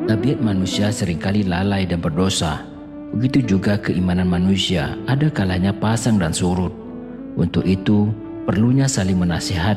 Tabiat manusia seringkali lalai dan berdosa. Begitu juga keimanan manusia, ada kalanya pasang dan surut. Untuk itu, perlunya saling menasihati